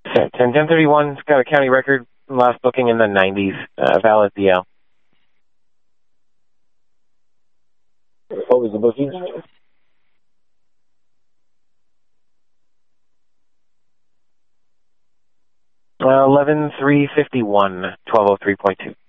So 1031's got a county record from last booking in the 90s. Valid DL. What was the booking? 11-351, 1203.2.